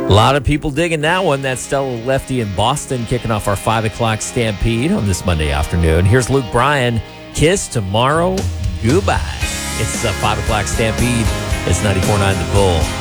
A lot of people digging that one. That's Stella Lefty in Boston kicking off our 5 o'clock Stampede on this Monday afternoon. Here's Luke Bryan. Kiss tomorrow. Goodbye. It's 5 o'clock Stampede. It's 94.9 The Bull.